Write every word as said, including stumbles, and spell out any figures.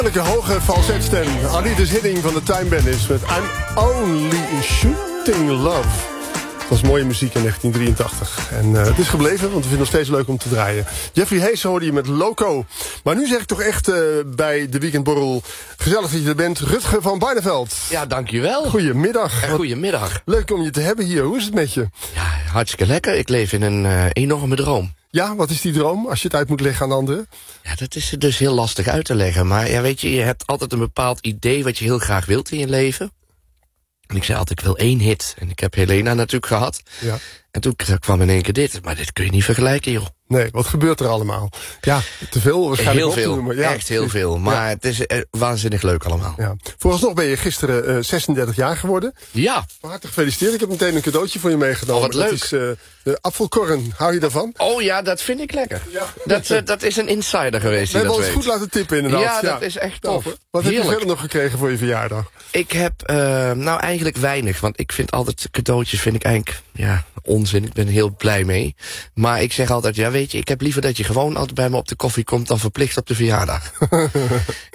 Een hoge falsetstem. Alides Hidding van de Time Bandits met I'm Only Shooting Love. Dat was mooie muziek in negentien drieëntachtig. En uh, het is gebleven, want we vinden het nog steeds leuk om te draaien. Jeffrey Hayes hoorde je met Loco. Maar nu zeg ik toch echt uh, bij de Weekendborrel... gezellig dat je er bent, Rutger van Barneveld. Ja, dankjewel. Goedemiddag. Ja, goedemiddag. Leuk om je te hebben hier. Hoe is het met je? Ja, hartstikke lekker. Ik leef in een uh, enorme droom. Ja, wat is die droom, als je het uit moet leggen aan anderen? Ja, dat is dus heel lastig uit te leggen. Maar ja, weet je, je hebt altijd een bepaald idee wat je heel graag wilt in je leven. En ik zei altijd, ik wil één hit. En ik heb Helena natuurlijk gehad. Ja. En toen kwam in één keer dit. Maar dit kun je niet vergelijken, joh. Nee, wat gebeurt er allemaal? Ja, te veel waarschijnlijk. Heel veel, noemen. Ja. echt heel veel. Maar ja. Het is uh, waanzinnig leuk allemaal. Ja. Vooralsnog ben je gisteren uh, zesendertig jaar geworden. Ja. Hartelijk gefeliciteerd. Ik heb meteen een cadeautje voor je meegenomen. Oh, wat leuk. Dat is uh, de apfelkorn. Hou je daarvan? Oh ja, dat vind ik lekker. Ja. Dat, uh, dat is een insider geweest. We hebben ons weet. goed laten tippen inderdaad. Ja, ja. dat is echt tof. Nou, wat Heerlijk. heb je verder nog gekregen voor je verjaardag? Ik heb, uh, nou eigenlijk weinig. Want ik vind altijd cadeautjes, vind ik eigenlijk, ja, onzin. Ik ben er heel blij mee. Maar ik zeg altijd, ja weet je, ik heb liever dat je gewoon altijd bij me op de koffie komt dan verplicht op de verjaardag.